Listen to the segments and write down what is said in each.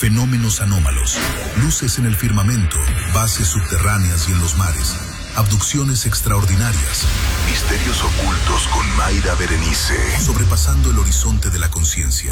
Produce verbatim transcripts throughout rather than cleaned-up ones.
Fenómenos anómalos, luces en el firmamento, bases subterráneas y en los mares, abducciones extraordinarias, misterios ocultos con Mayra Berenice, sobrepasando el horizonte de la conciencia.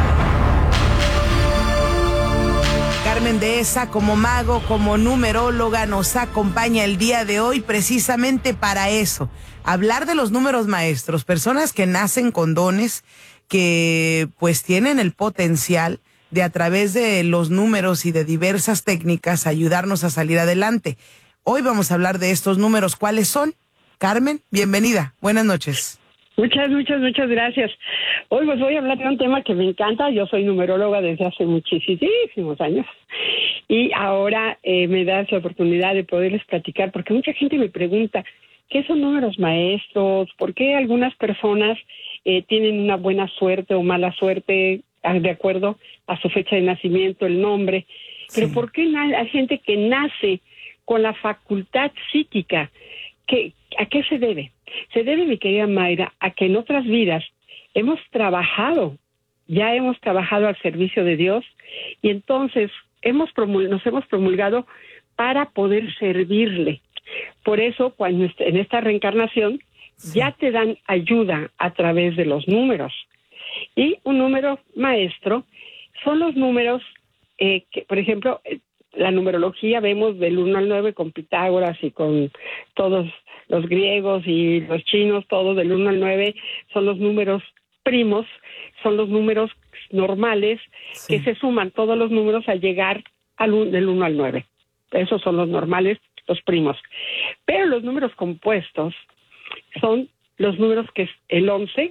Carmen Dehesa, como mago, como numeróloga, nos acompaña el día de hoy precisamente para eso, hablar de los números maestros, personas que nacen con dones, que pues tienen el potencial de a través de los números y de diversas técnicas ayudarnos a salir adelante. Hoy vamos a hablar de estos números. ¿Cuáles son? Carmen, bienvenida. Buenas noches. Muchas, muchas, muchas gracias. Hoy pues voy a hablar de un tema que me encanta. Yo soy numeróloga desde hace muchísimos años y ahora eh, me da esa oportunidad de poderles platicar, porque mucha gente me pregunta, ¿qué son números maestros? ¿Por qué algunas personas eh, tienen una buena suerte o mala suerte de acuerdo a su fecha de nacimiento, el nombre? Pero sí. ¿Por qué na- hay gente que nace con la facultad psíquica? ¿Qué, ¿A qué se debe? Se debe, mi querida Mayra, a que en otras vidas hemos trabajado, ya hemos trabajado al servicio de Dios y entonces hemos promul- nos hemos promulgado para poder servirle. Por eso, cuando en esta reencarnación, sí, ya te dan ayuda a través de los números. Y un número maestro son los números eh, que, por ejemplo, la numerología vemos del uno al nueve con Pitágoras y con todos los griegos y los chinos, todos del uno al nueve son los números primos, son los números normales, sí, que se suman todos los números al llegar al, del uno al nueve. Esos son los normales, los primos. Pero los números compuestos son los números que es el once,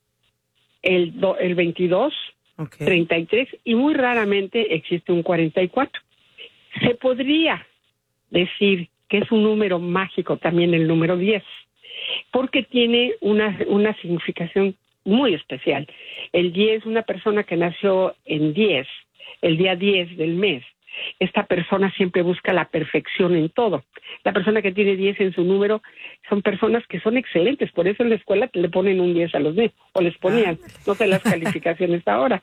el, do, el veintidós, okay, treinta y tres y muy raramente existe un cuarenta y cuatro. Se podría decir que es un número mágico también el número diez, porque tiene una, una significación muy especial. El diez, una persona que nació en diez, el día diez del mes, esta persona siempre busca la perfección en todo. La persona que tiene diez en su número son personas que son excelentes, por eso en la escuela le ponen un diez a los niños, o les ponían, no sé las calificaciones ahora.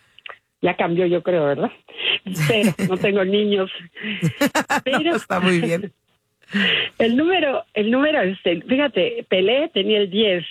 Ya cambió, yo creo, ¿verdad? Pero no tengo niños. Pero no, está muy bien. El número, el número, este, fíjate, Pelé tenía el diez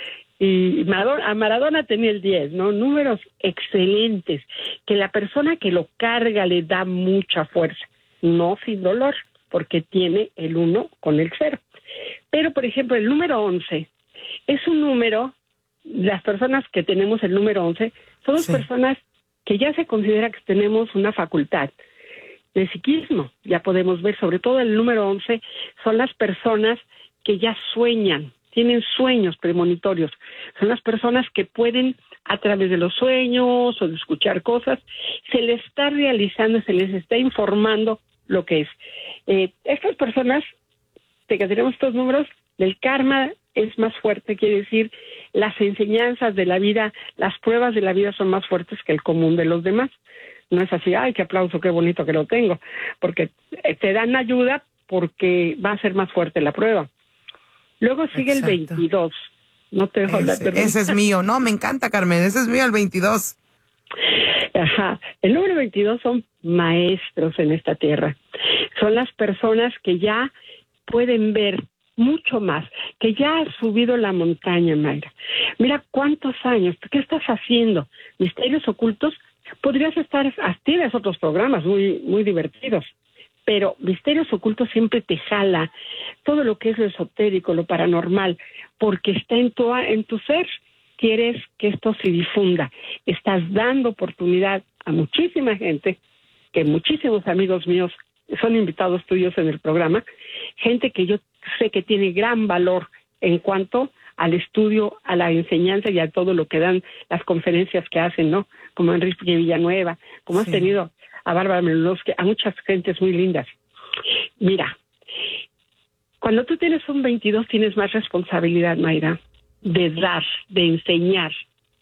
y Maradona, a Maradona tenía el diez, ¿no? Números excelentes, que la persona que lo carga le da mucha fuerza, no sin dolor, porque tiene el uno con el cero. Pero, por ejemplo, el número once es un número, las personas que tenemos el número once, somos sí. personas que ya se considera que tenemos una facultad de psiquismo. Ya podemos ver, sobre todo el número once, son las personas que ya sueñan, tienen sueños premonitorios. Son las personas que pueden, a través de los sueños o de escuchar cosas, se les está realizando, se les está informando lo que es. Eh, estas personas, de que tenemos estos números, el karma es más fuerte, quiere decir, las enseñanzas de la vida, las pruebas de la vida son más fuertes que el común de los demás. No es así, ay, qué aplauso, qué bonito que lo tengo, porque te dan ayuda porque va a ser más fuerte la prueba. Luego sigue Exacto. el veintidós. No te dejo hablar, ese, ese es mío, no, me encanta, Carmen, ese es mío, el veintidós. Ajá, el número veintidós son maestros en esta tierra. Son las personas que ya pueden ver mucho más, que ya has subido la montaña, Mayra. Mira cuántos años, ¿qué estás haciendo? Misterios ocultos, podrías estar, tienes otros programas muy, muy divertidos, pero Misterios Ocultos siempre te jala todo lo que es lo esotérico, lo paranormal, porque está en tu, en tu ser. Quieres que esto se difunda. Estás dando oportunidad a muchísima gente, que muchísimos amigos míos son invitados tuyos en el programa, gente que yo sé que tiene gran valor en cuanto al estudio, a la enseñanza y a todo lo que dan las conferencias que hacen, ¿no? Como Enrique Villanueva, como sí. has tenido a Bárbara Melowski, a muchas gentes muy lindas. Mira, cuando tú tienes un veintidós tienes más responsabilidad, Mayra, de dar, de enseñar.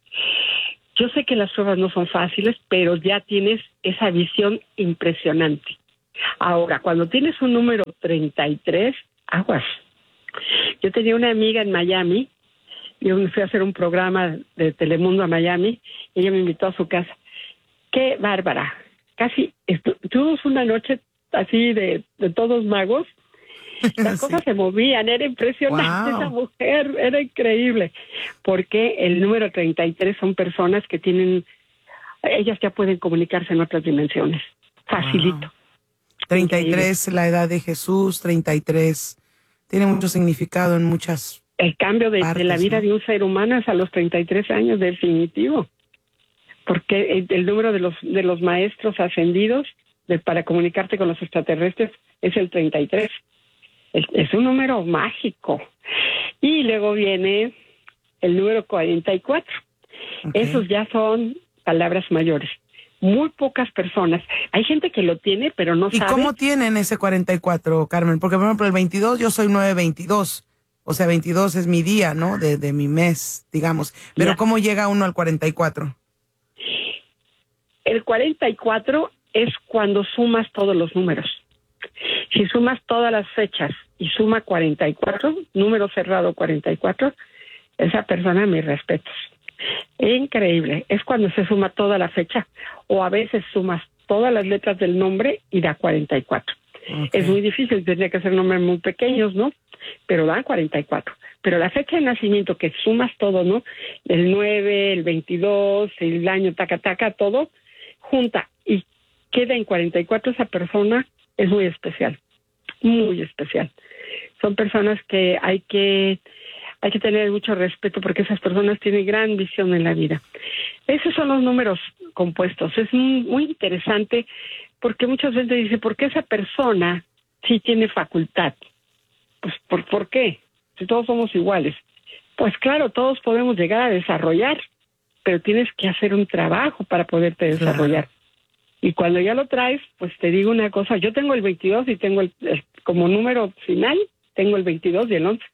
Yo sé que las pruebas no son fáciles, pero ya tienes esa visión impresionante. Ahora, cuando tienes un número treinta y tres, aguas. Yo tenía una amiga en Miami, yo me fui a hacer un programa de Telemundo a Miami, y ella me invitó a su casa. Qué bárbara, casi, estu- tuvimos una noche así de, de todos magos. Las sí. cosas se movían, era impresionante. Wow. Esa mujer, era increíble, porque el número treinta y tres son personas que tienen, ellas ya pueden comunicarse en otras dimensiones, facilito. Wow. treinta y tres, increíble. La edad de Jesús, treinta y tres, tiene mucho significado en muchas El cambio de, partes, de la vida ¿no? de un ser humano es a los treinta y tres años, definitivo, porque el, el número de los, de los maestros ascendidos de, para comunicarte con los extraterrestres es el treinta y tres. Es, es un número mágico. Y luego viene el número cuarenta y cuatro. Okay. Esos ya son palabras mayores. Muy pocas personas. Hay gente que lo tiene, pero no ¿Y sabe. ¿Y cómo tienen ese cuarenta y cuatro, Carmen? Porque, por ejemplo, el veintidós, yo soy nueve veintidós. O sea, veintidós es mi día, ¿no? De, de mi mes, digamos. Pero ya. ¿Cómo llega uno al cuarenta y cuatro? El cuarenta y cuatro es cuando sumas todos los números. Si sumas todas las fechas y suma cuarenta y cuatro, número cerrado cuarenta y cuatro, esa persona, mis respetos. Increíble. Es cuando se suma toda la fecha, o a veces sumas todas las letras del nombre y da cuarenta y cuatro. Okay. Es muy difícil, tendría que ser nombres muy pequeños, ¿no? Pero dan cuarenta y cuatro. Pero la fecha de nacimiento, que sumas todo, ¿no? El nueve, el veintidós, el año, taca, taca, todo, junta y queda en cuarenta y cuatro, esa persona es muy especial, muy especial. Son personas que hay que hay que tener mucho respeto, porque esas personas tienen gran visión en la vida. Esos son los números compuestos. Es muy, muy interesante, porque muchas veces dice, ¿por qué esa persona sí tiene facultad? Pues, ¿por, ¿por qué? Si todos somos iguales. Pues claro, todos podemos llegar a desarrollar, pero tienes que hacer un trabajo para poderte desarrollar. Claro. Y cuando ya lo traes, pues te digo una cosa, yo tengo el veintidós y tengo el, el como número final, tengo el veintidós y el once.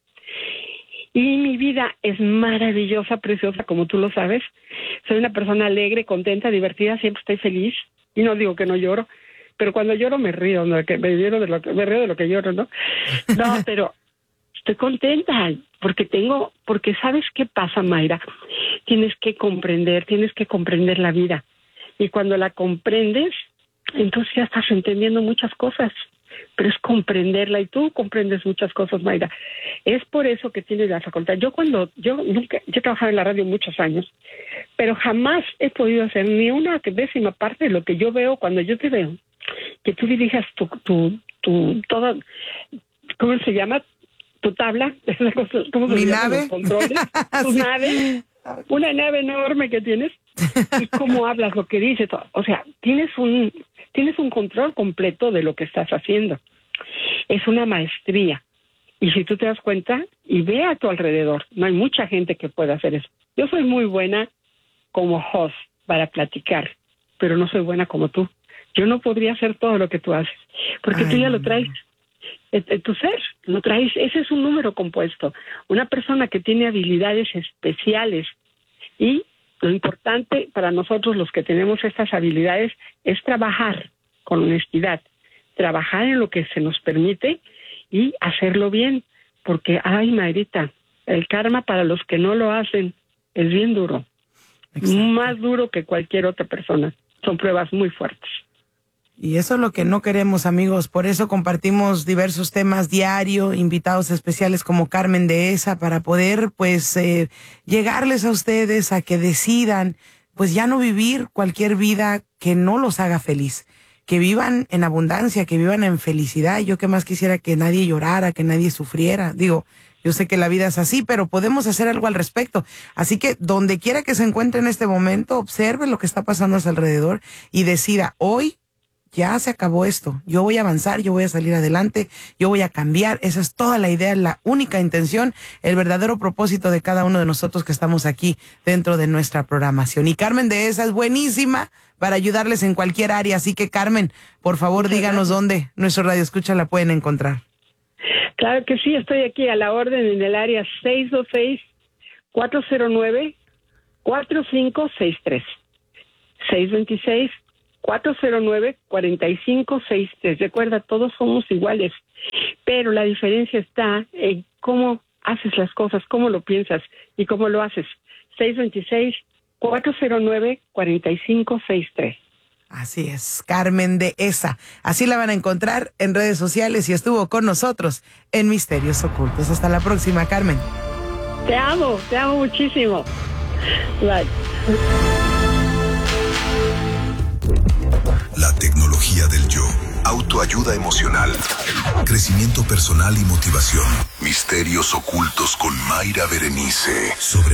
Y mi vida es maravillosa, preciosa, como tú lo sabes. Soy una persona alegre, contenta, divertida, siempre estoy feliz. Y no digo que no lloro, pero cuando lloro me río, ¿no? que me, río de lo que, me río de lo que lloro, ¿no? No, pero estoy contenta, porque tengo, porque ¿sabes qué pasa, Mayra? Tienes que comprender, tienes que comprender la vida. Y cuando la comprendes, entonces ya estás entendiendo muchas cosas. Pero es comprenderla, y tú comprendes muchas cosas, Mayra. Es por eso que tienes la facultad. Yo cuando, yo nunca, yo he trabajado en la radio muchos años, pero jamás he podido hacer ni una décima parte de lo que yo veo cuando yo te veo. Que tú dirijas tu, tu, tu, toda, ¿cómo se llama? Tu tabla, ¿cómo se ¿Mi llama? nave? Los controles, tu sí. nave, una nave enorme que tienes, y cómo hablas, lo que dices, o sea, tienes un, tienes un control completo de lo que estás haciendo. Es una maestría, y si tú te das cuenta y ve a tu alrededor, no hay mucha gente que pueda hacer eso. Yo soy muy buena como host para platicar, pero no soy buena como tú. Yo no podría hacer todo lo que tú haces, porque Ay, tú ya lo traes. En tu ser, lo traes. Ese es un número compuesto. Una persona que tiene habilidades especiales, y lo importante para nosotros los que tenemos estas habilidades es trabajar con honestidad, trabajar en lo que se nos permite y hacerlo bien, porque, ay, Mayrita, el karma para los que no lo hacen es bien duro. Exacto. Más duro que cualquier otra persona. Son pruebas muy fuertes. Y eso es lo que no queremos, amigos. Por eso compartimos diversos temas diario, invitados especiales como Carmen Dehesa, para poder, pues, eh, llegarles a ustedes a que decidan, pues, ya no vivir cualquier vida que no los haga feliz. Que vivan en abundancia, que vivan en felicidad. Yo que más quisiera que nadie llorara, que nadie sufriera. Digo, yo sé que la vida es así, pero podemos hacer algo al respecto. Así que donde quiera que se encuentre en este momento, observe lo que está pasando a su alrededor y decida, hoy ya se acabó esto, yo voy a avanzar, yo voy a salir adelante, yo voy a cambiar. Esa es toda la idea, la única intención, el verdadero propósito de cada uno de nosotros que estamos aquí dentro de nuestra programación. Y Carmen Dehesa es buenísima para ayudarles en cualquier área, así que Carmen, por favor, díganos dónde nuestro Radio Escucha la pueden encontrar. Claro que sí, estoy aquí a la orden en el área seis dos seis, cuatro cero nueve, cuatro cinco seis tres. seis dos seis, cuatro cero nueve, cuatro cinco seis tres. Recuerda, todos somos iguales, pero la diferencia está en cómo haces las cosas, cómo lo piensas y cómo lo haces. seis dos seis, cuatro cero nueve, cuatro cinco seis tres. Así es, Carmen Dehesa. Así la van a encontrar en redes sociales y estuvo con nosotros en Misterios Ocultos. Hasta la próxima, Carmen. Te amo, te amo muchísimo. Bye. La tecnología del yo. Autoayuda emocional. Crecimiento personal y motivación. Misterios Ocultos con Mayra Berenice. Sobre